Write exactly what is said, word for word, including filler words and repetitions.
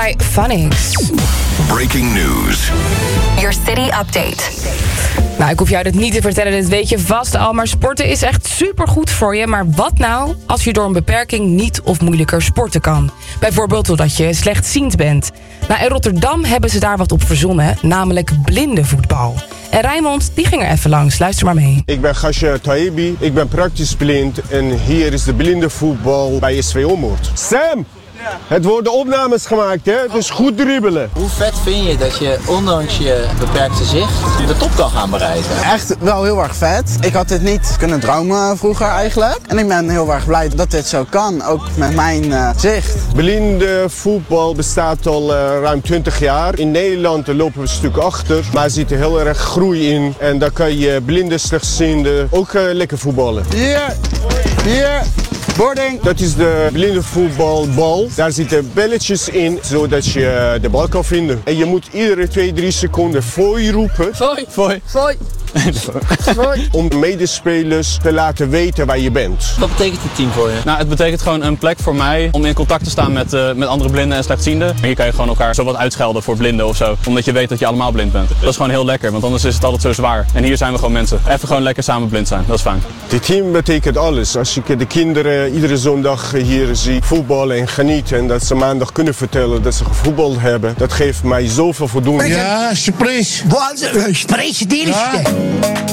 bij Phonics. Breaking news. Your city update. Nou, ik hoef jou dit niet te vertellen, dit weet je vast al. Maar sporten is echt supergoed voor je. Maar wat nou als je door een beperking niet of moeilijker sporten kan? Bijvoorbeeld doordat je slechtziend bent. Nou, in Rotterdam hebben ze daar wat op verzonnen, namelijk blindenvoetbal. En Rijmond, die ging er even langs. Luister maar mee. Ik ben Gasje Taibi, ik ben praktisch blind en hier is de blindenvoetbal bij S V Ommoord. Sam! Ja. Het worden opnames gemaakt, hè? Dus goed dribbelen. Hoe vet vind je dat je, ondanks je beperkte zicht, de top kan gaan bereiken? Echt wel heel erg vet. Ik had dit niet kunnen dromen vroeger eigenlijk. En ik ben heel erg blij dat dit zo kan, ook met mijn uh, zicht. Blindenvoetbal bestaat al uh, ruim twintig jaar. In Nederland lopen we een stuk achter, maar er zit er heel erg groei in. En daar kan je blinde, slechtziende ook uh, lekker voetballen. Hier, hier. Boarding. Dat is de blindenvoetbalbal. Daar zitten belletjes in, zodat je de bal kan vinden. En je moet iedere twee, drie seconden fooi roepen. Fooi. Fooi. Fooi. Fooi. Om de medespelers te laten weten waar je bent. Wat betekent het team voor je? Nou, het betekent gewoon een plek voor mij om in contact te staan met, uh, met andere blinden en slechtzienden. En hier kan je gewoon elkaar zo wat uitschelden voor blinden of zo. Omdat je weet dat je allemaal blind bent. Dat is gewoon heel lekker, want anders is het altijd zo zwaar. En hier zijn we gewoon mensen. Even gewoon lekker samen blind zijn. Dat is fijn. Dit team betekent alles. Als ik de kinderen iedere zondag hier zie voetballen en genieten en dat ze maandag kunnen vertellen dat ze gevoetbald hebben, dat geeft mij zoveel voldoening. Ja, surprise. Wat? Surprise, dit is